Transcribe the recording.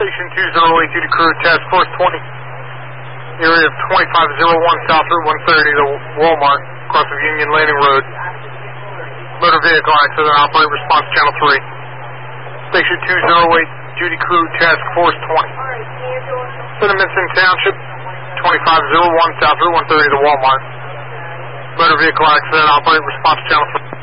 Station 208, duty crew, task force 20. Area of 2501 South Route 130 to Walmart, across of Union Landing Road. Motor vehicle accident, operate response channel 3. Station 208, duty crew, task force 20. Cinnamon Township, 2501 South Route 130 to Walmart. Motor vehicle accident, operate response channel 3.